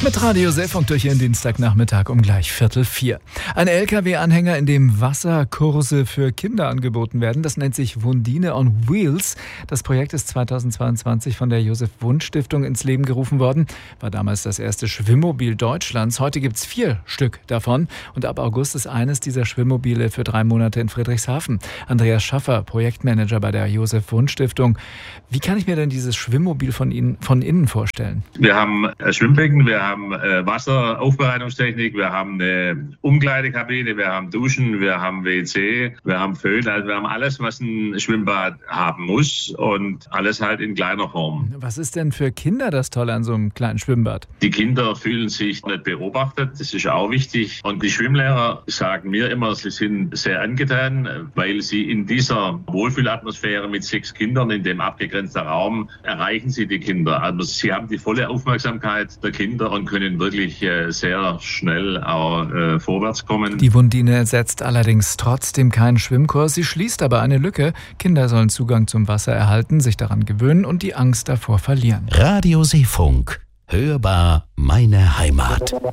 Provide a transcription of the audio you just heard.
Mit Radio Seefunk durch Ihren Dienstagnachmittag um gleich 3:45. Ein LKW-Anhänger, in dem Wasserkurse für Kinder angeboten werden, das nennt sich Wundine on Wheels. Das Projekt ist 2022 von der Josef-Wundt-Stiftung ins Leben gerufen worden. War damals das erste Schwimmmobil Deutschlands. Heute gibt es 4 Stück davon. Und ab August ist eines dieser Schwimmmobile für 3 Monate in Friedrichshafen. Andreas Schaffer, Projektmanager bei der Josef-Wundt-Stiftung. Wie kann ich mir denn dieses Schwimmmobil von innen vorstellen? Wir haben ein Schwimmbecken, wir haben Wasseraufbereitungstechnik, wir haben eine Umkleidekabine, wir haben Duschen, wir haben WC, wir haben Föhn, also wir haben alles, was ein Schwimmbad haben muss und alles halt in kleiner Form. Was ist denn für Kinder das Tolle an so einem kleinen Schwimmbad? Die Kinder fühlen sich nicht beobachtet, das ist auch wichtig. Und die Schwimmlehrer sagen mir immer, sie sind sehr angetan, weil sie in dieser Wohlfühlatmosphäre mit 6 Kindern in dem abgegrenzten Raum erreichen sie die Kinder. Also sie haben die volle Aufmerksamkeit der Kinder und können wirklich sehr schnell auch vorwärts kommen. Die Wundine ersetzt allerdings trotzdem keinen Schwimmkurs. Sie schließt aber eine Lücke. Kinder sollen Zugang zum Wasser erhalten, sich daran gewöhnen und die Angst davor verlieren. Radio Seefunk. Hörbar meine Heimat.